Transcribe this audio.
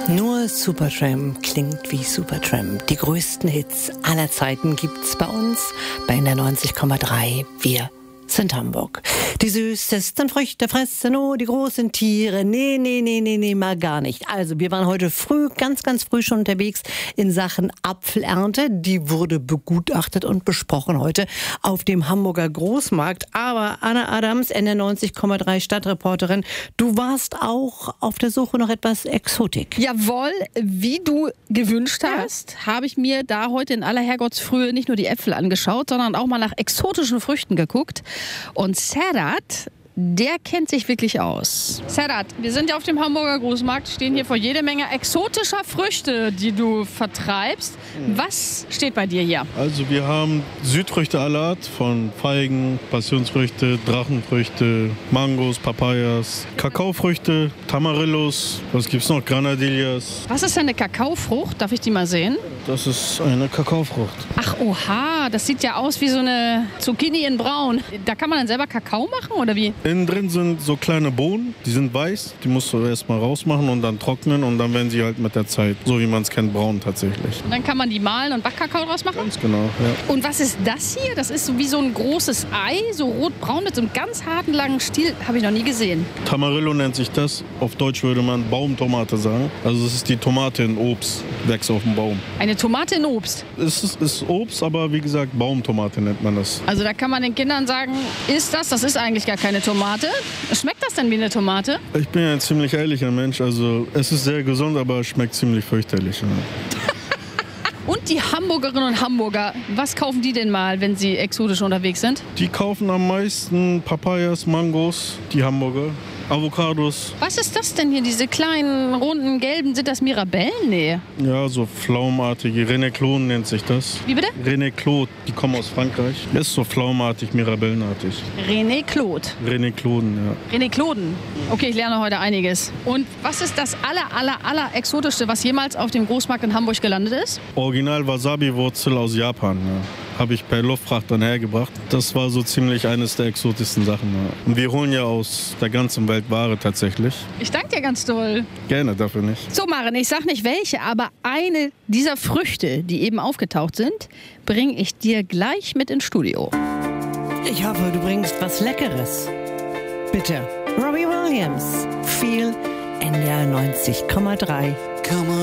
Nur Supertramp klingt wie Supertramp. Die größten Hits aller Zeiten gibt's bei uns bei NDR 90,3. Wir sind Hamburg. Die süßesten Früchte fressen nur die großen Tiere. Nee, mal gar nicht. Also, wir waren heute früh, ganz früh schon unterwegs in Sachen Apfelernte. Die wurde begutachtet und besprochen heute auf dem Hamburger Großmarkt. Aber Anna Adams, NDR 90,3 Stadtreporterin, du warst auch auf der Suche nach etwas Exotik. Jawohl, wie du gewünscht hast, habe ich mir da heute in aller Herrgottsfrühe nicht nur die Äpfel angeschaut, sondern auch mal nach exotischen Früchten geguckt. Und Serhat, der kennt sich wirklich aus. Serhat, wir sind ja auf dem Hamburger Großmarkt, stehen hier vor jede Menge exotischer Früchte, die du vertreibst. Was steht bei dir hier? Also wir haben Südfrüchte aller Art, von Feigen, Passionsfrüchte, Drachenfrüchte, Mangos, Papayas, Kakaofrüchte, Tamarillos, was gibt's noch? Granadillas. Was ist denn eine Kakaofrucht? Darf ich die mal sehen? Das ist eine Kakaofrucht. Ach, oha, das sieht ja aus wie so eine Zucchini in braun. Da kann man dann selber Kakao machen, oder wie? Innen drin sind so kleine Bohnen, die sind weiß, die musst du erstmal rausmachen und dann trocknen und dann werden sie halt mit der Zeit, so wie man es kennt, braun tatsächlich. Und dann kann man die mahlen und Backkakao draus machen? Ganz genau, ja. Und was ist das hier? Das ist wie so ein großes Ei, so rotbraun mit so einem ganz harten, langen Stiel. Habe ich noch nie gesehen. Tamarillo nennt sich das. Auf Deutsch würde man Baumtomate sagen. Also es ist die Tomate in Obst, wächst auf dem Baum. Eine Tomate in Obst? Es ist Obst, aber wie gesagt, Baumtomate nennt man das. Also da kann man den Kindern sagen, das ist eigentlich gar keine Tomate. Schmeckt das denn wie eine Tomate? Ich bin ja ein ziemlich ehrlicher Mensch. Also es ist sehr gesund, aber es schmeckt ziemlich fürchterlich. Ja. Und die Hamburgerinnen und Hamburger, was kaufen die denn mal, wenn sie exotisch unterwegs sind? Die kaufen am meisten Papayas, Mangos, die Hamburger. Avocados. Was ist das denn hier, diese kleinen, runden, gelben, sind das Mirabellen? Nee. Ja, so pflaumartige, René Claude nennt sich das. Wie bitte? René Claude, die kommen aus Frankreich. Ist so pflaumartig, mirabellenartig. René Claude. René Claude, ja. René Clauden. Okay, ich lerne heute einiges. Und was ist das aller exotischste, was jemals auf dem Großmarkt in Hamburg gelandet ist? Original Wasabi-Wurzel aus Japan, ja. Habe ich per Luftfracht dann hergebracht. Das war so ziemlich eines der exotischsten Sachen. Ja. Und wir holen ja aus der ganzen Welt Ware tatsächlich. Ich danke dir ganz doll. Gerne, dafür nicht. So, Maren, ich sag nicht welche, aber eine dieser Früchte, die eben aufgetaucht sind, bringe ich dir gleich mit ins Studio. Ich hoffe, du bringst was Leckeres. Bitte, Robbie Williams, Feel NDR 90,3.